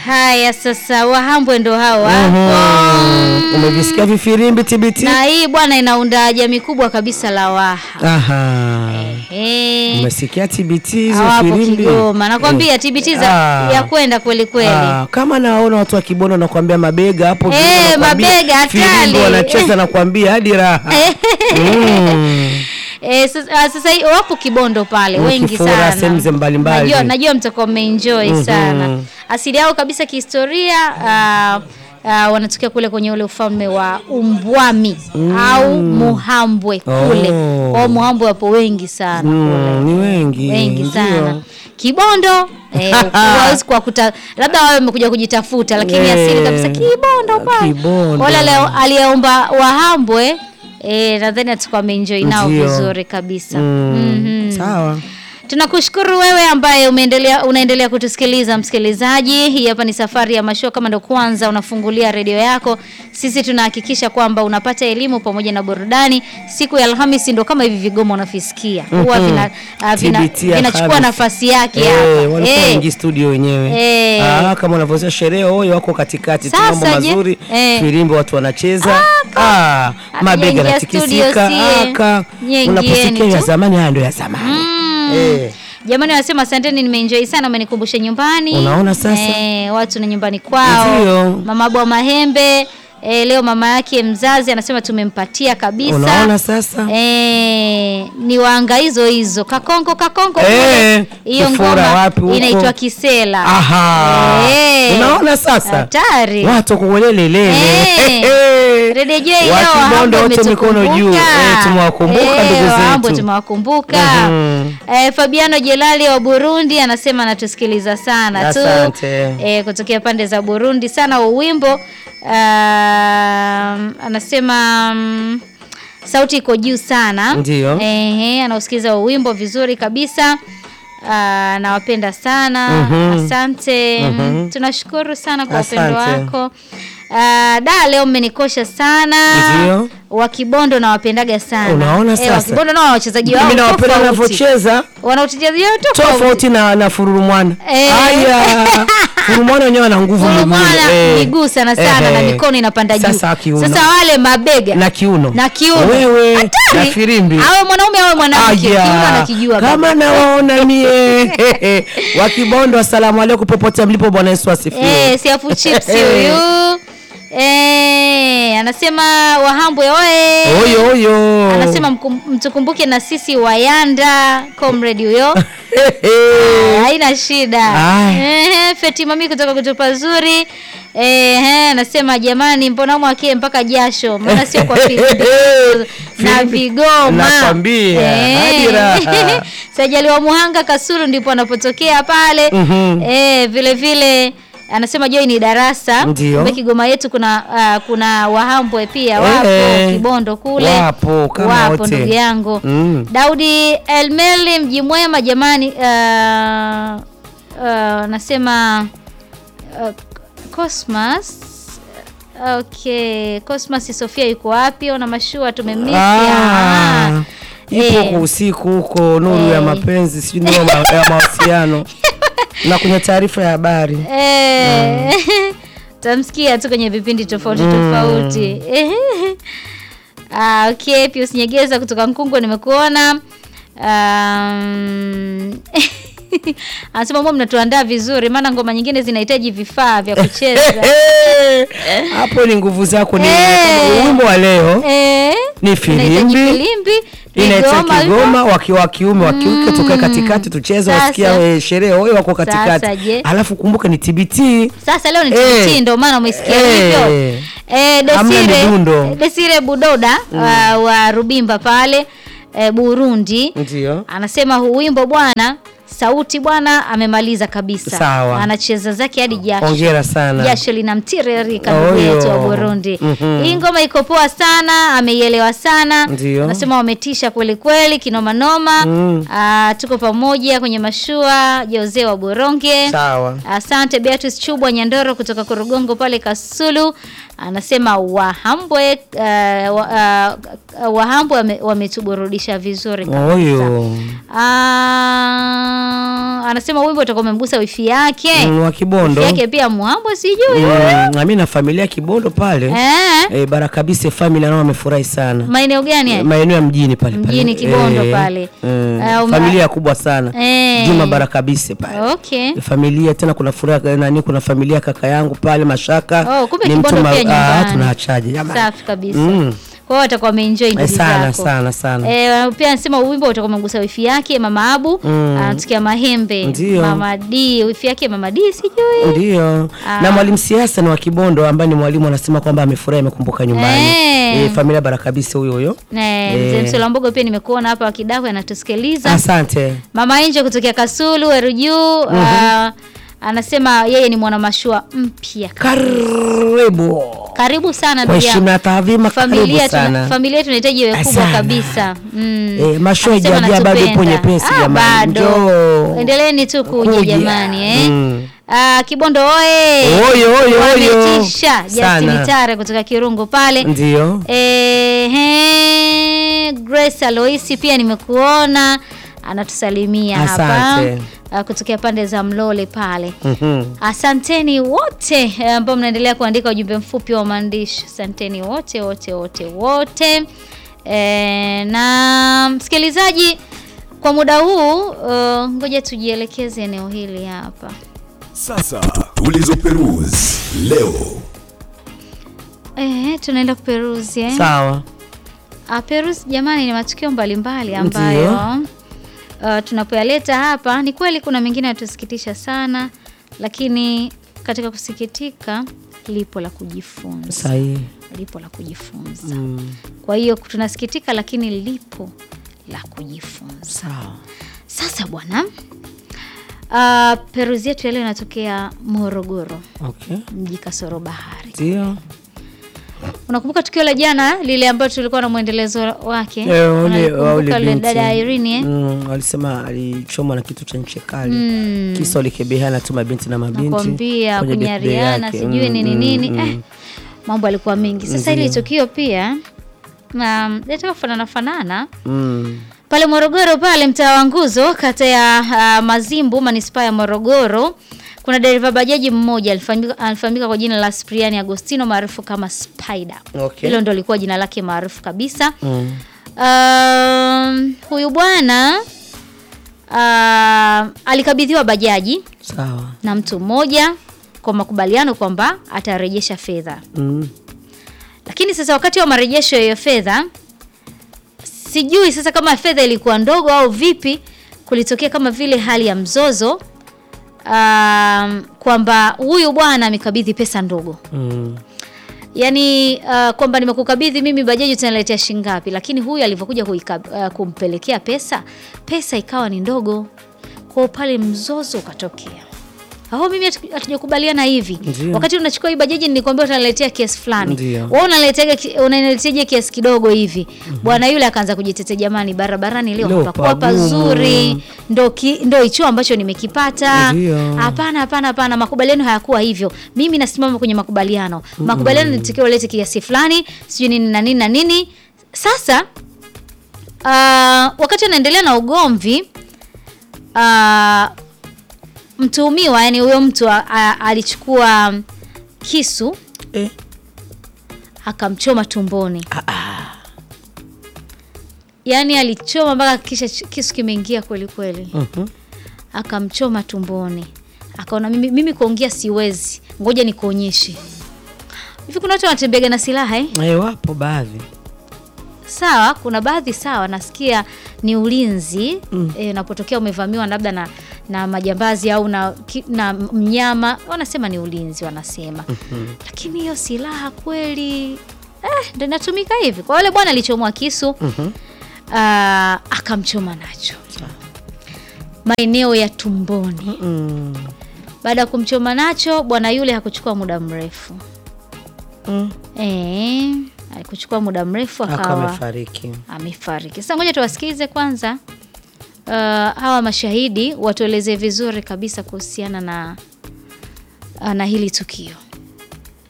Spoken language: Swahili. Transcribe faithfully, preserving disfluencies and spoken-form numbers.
Haya sasa Wahambwe ndo hao hapo. Mm-hmm. Umevisikia vifirimbi T B T? Na hii bwana inaunda jamii kubwa kabisa la Waha. Aha. Eh. Umesikia T B T hizo firimbi? Kigoma. Nakwambia eh. T B T za ah. ya kwenda kweli kweli. Ah. Kama naona watu wa Kibondo nakwambia mabega hapo eh, mabega hatari. Firimbi wanacheza nakwambia hadi raha. mm. Eh, sasa sasa wapo Kibondo pale mm, wengi sana. Sehemu mbalimbali. Najua najua mtakuwa mmeenjoy mm-hmm. sana. Asili yao kabisa kihistoria uh, uh, wanatokea kule kwenye ule ufalme wa Umbwami mm. au Muhambwe kule. Oh. Kwa Muhambwe wapo wengi sana mm, kule. Ni wengi. Wengi sana. Dio. Kibondo eh huwezi kwa kuta labda wao wamekuja kujitafuta lakini yeah. asili kabisa Kibondo pale. Wala leo aliyeomba Wahambwe eh nadhani atakuwa ameenjoy nao vizuri kabisa. Mm. Mm-hmm. Sawa. Tunakushukuru wewe ambaye umeendelea unaendelea kutusikiliza msikilizaji. Hii hapa ni safari ya mashua. Kama ndo kwanza unafungulia redio yako, sisi tunahakikisha kwamba unapata elimu pamoja na burudani. Siku ya Alhamisi ndo kama hivi vigoma unavisikia. Huwa vina uh, vina vinachukua nafasi yake hapa. Eh, walikuwa wengi studio wenyewe. Hey. Ah, kama unavyosema sherehe hoyo wako katikati tu mambo mazuri. Hey. Firimbi watu wanacheza. Ah, ah mabega natikisika. Aka. Unaposikia ya zamani haya ndio ya zamani. Mm. Eh. Jamani wanasema asanteni nimeenjoy sana umenikumbusha nyumbani. Unaona sasa? Eh, watu na nyumbani kwao. Ndio. Mama Bwa Mahembe eh, leo mama yake mzazi anasema tumempatia kabisa. Unaona sasa? Eh, ni waanga hizo hizo. Kakongo kakongo eh, hiyo ngoma inaitwa Kisela. Aha. Eh. Unaona sasa? Hatari. Watu kuolele lele. Eh. Rede J leo Kibondo wote mikono juu. Eh, tumewakumbuka ndugu zetu. Wahambwe tumewakumbuka. Mm-hmm. Eh, Fabiano Jelali wa Burundi anasema anatusikiliza sana tu. Asante. Eh, kutokea pande za Burundi sana wa wimbo. Uh, anasema um, sauti iko juu sana. Ndio. Ehe, anausikiza wimbo vizuri kabisa. Uh, nawapenda sana. Mm-hmm. Asante. Mm-hmm. Tunashukuru sana kwa upendo wako. Uh, da leo mmenikosha sana. Ndio. Wa Kibondo na wapendaga sana. Unaona sasa? Eh, wa Kibondo na wachezaji wao. Mimi nawapenda wanavyocheza. Wanaochezaji wao tofauti. Tofauti na na Furumwana. Eh. Haya. Furumwana wenyewe ana nguvu miguu. Eh. Miguu sana sana eh. na mikono inapanda juu. Sasa, sasa wale mabega na kiuno. Na kiuno. Wewe na firimbi. Awe mwanaume awe mwanamke kiuno anakijua. Kama nawaona mie. Wa Kibondo asalamu alaykum popote mlipo Bwana Yesu asifiwe. Eh, si afu chips huyu. Eh, anasema Wahambwe oe. Oyo oyo. Anasema mtukumbuke na sisi Wayanda comrade huyo. Haina shida. Eh, Fatima mimi kutoka kutupa zuri. Eh, anasema jamani mbona mwakie mpaka jasho maana sio kwa filimbi na vigoma. Nakwambia hadi raha. Sajali wa Muhanga Kasulu ndipo anapotokea pale. Mm-hmm. Eh, vile vile anasema Joy ni darasa. Kwa Kigoma yetu kuna uh, kuna Wahambwe pia wapo e, Kibondo kule. Wapo kama wapo ndugu yangu. Mm. Daudi Elmeli mji mwema jamani uh, uh, nasema uh, Cosmas. Okay, Cosmas Sofia yuko wapi? Ona mashua tumemisi. Ah. ah. Ipo eh. usiku huko nuru eh. ya mapenzi sio nuru ya mahusiano. Na kwenye taarifa ya habari. Eh. Mm. Tamsikia tu kwenye vipindi tofauti mm. tofauti. Ah, okay, Pius Nyegeza kutoka Nkungwe nimekuona. Um, anasema mbona mnatuandaa vizuri maana ngoma nyingine zinahitaji vifaa vya kucheza. Hapo ni nguvu zako ni eh. wimbo wa leo. Eh. Ni filimbi. Inaitwa Kigoma wakiwa kiume wa kike tukae katikati tucheze wasikia sherehe wao wako katikati. Alafu kumbuka ni T B T. Sasa leo ni T B T ndio maana umesikia hivyo. Eh, Desire Desire Budoda mm. wa, wa Rubimba pale e, Burundi. Ndio. Anasema huu wimbo bwana sauti bwana amemaliza kabisa. Sawa. Anacheza zake hadi jasho. Hongera sana. Jasho linamtiririka ndugu yetu wa Burundi. Mm-hmm. Hii ngoma iko poa sana, ameielewa sana. Ndio. Anasema wametisha kweli kweli kinoma noma. Mm. Ah, tuko pamoja kwenye mashua Jose wa Boronge. Sawa. Asante Beatrice Chubwa Nyandoro kutoka Kurugongo pale Kasulu. Anasema Wahambwe uh, uh, Wahambwe wametuburudisha vizuri kabisa. Oyo. Ah anasema wimbo utakuwa umemgusa wifi yake. Mm, wa Kibondo. Wifi yake pia Muhambo sijui. Mm, na mimi na familia Kibondo pale. Eh, e, Barakabise family nao wamefurahi sana. Maeneo gani haya? Maeneo ya mjini pale pale. Mjini Kibondo e, pale. E, uh, familia kubwa sana. E. Juma Barakabise pale. Okay. Familia tena kuna furaha nani kuna familia kaka yangu pale Mashaka. Oh, kumbe Kibondo pia nyumbani. Ah, tunaachaje jamani. Safi kabisa. Mm. Kwa hiyo watakuwa wameenjoy ndugu zako. Sana sana sana. Eh, pia anasema wimbo utakuwa umemgusa wifi yake Mama Abu, mm. anatukia Mahembe. Ndiyo. Mama D, wifi yake Mama D sijui. Ndio. Na mwalimu Siasa ni wa Kibondo ambaye ni mwalimu anasema kwamba amefurahi amekumbuka nyumbani. E, familia Barakabise huyo huyo. Eh, mzee Msolambogo pia nimekuona hapa wa Kidawe anatusikiliza. Asante. Mama Enje kutokea Kasulu Eruju, mm -hmm. uh, anasema yeye ni mwana mashua mpya. Karibu. Karibu sana ndugu yangu. Heshima taadhima karibu sana. Tuna, familia yetu inahitaji iwe kubwa kabisa. Mm. Eh, mashua ijaja bado ipo nyepesi ah, jamani. Bado. Endeleeni tu kuja jamani eh. Mm. Ah, Kibondo oye. Oye oye oye. Wametisha. Justin Tare kutoka Kirungu pale. Ndio. Eh, he, Grace Aloisi pia nimekuona anatusalimia hapa. Uh, kutokea pande za Mlole pale. Mm-hmm. Asanteni wote ambao mnaendelea kuandika ujumbe mfupi wa maandishi. Asanteni wote wote wote wote. E, na msikilizaji kwa muda huu uh, ngoja tujielekeze eneo hili hapa. Sasa tulizo peruse leo. Eh, tunaenda kuperuzi eh. Sawa. Ah, peruzi jamani ni matukio mbalimbali ambayo Uh, tunapoyaleta hapa ni kweli kuna mengine yatusikitisha sana, lakini katika kusikitika lipo la kujifunza. Sahihi. Lipo la kujifunza. Mm. Kwa hiyo tunasikitika lakini lipo la kujifunza. Sawa. Sasa bwana, uh, peruzi yetu leo inatokea Morogoro. Okay. Mji kasoro bahari. Ndio. Unakumbuka tukio la jana lile ambalo tulikuwa na muendelezo wake? Yeah, ule ule dada Irene eh? Mm, walisema alichomwa na kitu cha nche kali. Mm. Kisa ulikebehana tu mabinti na mabinti. Nakwambia kunyariana sijui mm, nini nini. Mm, eh, mambo alikuwa mengi. Sasa ile tukio pia na nataka kufanana fanana. Mm. Pale Morogoro pale mtaa wa Nguzo kata ya uh, Mazimbu manispaa ya Morogoro. Kuna dereva bajaji mmoja alifahamika alifahamika kwa jina la Spriani Agostino maarufu kama Spider. Okay. Hilo ndio lilikuwa jina lake maarufu kabisa. Mm. Uh, huyu bwana uh, alikabidhiwa bajaji sawa na mtu mmoja kwa makubaliano kwamba atarejesha fedha. Mm. Lakini sasa wakati wa marejesho ya fedha sijui sasa kama fedha ilikuwa ndogo au vipi, kulitokea kama vile hali ya mzozo. Um, kwamba huyu bwana amekabidhi pesa ndogo. Mm. Yaani uh, kwamba nimekukabidhi mimi bajaji utaniletea shilingi ngapi, lakini huyu alivyokuja uh, kumpelekea pesa, pesa ikawa ni ndogo. Kwa pale mzozo ukatokea. Hao mimi hatujakubaliana hivi. Ndiyo. Wakati unachukua hii bajaji nilikwambia utaniletea kiasi fulani. Wewe unaniletea unaniletea kiasi kidogo hivi. Mm -hmm. Bwana yule akaanza kujitetea, jamani barabarani leo hapakuwa pazuri. Ndo ndo hicho ambacho nimekipata. Hapana hapana hapana, makubaliano hayakuwa hivyo. Mimi nasimama kwenye makubaliano. Mm -hmm. Makubaliano nitakiwa ulete kiasi fulani, sijui nini na nini na nini. Sasa uh, wakati anaendelea na ugomvi uh, mtuhumiwa yani huyo mtu a, a, alichukua kisu eh, akamchoma tumboni. Ah, ah. Yani alichoma mpaka kisha kisu kimeingia kweli kweli. Mhm. Akamchoma tumboni. Akaona mimi mimi kuongea siwezi. Ngoja nikuonyeshe. Hivi kuna watu wanatembea na silaha eh? Eh, wapo baadhi. Sawa, kuna baadhi sawa nasikia ni ulinzi. Mm. E, unapotokea umevamiwa labda na na majambazi au na na mnyama, wanasema ni ulinzi wanasema. Mm-hmm. Lakini hiyo silaha kweli eh ndio inatumika hivi. Kwa yule bwana alichomwa kisu. Mm-hmm. uh, akamchoma nacho. Maeneo ya tumboni. Mm-hmm. Baada ya kumchoma nacho bwana yule hakuchukua muda mrefu. Mm. Eh, hakuchukua muda mrefu akawa amefariki. Amefariki. Sasa ngoja tuwasikize kwanza. Uh, hawa mashahidi watueleze vizuri kabisa kuhusiana na uh, na hili tukio.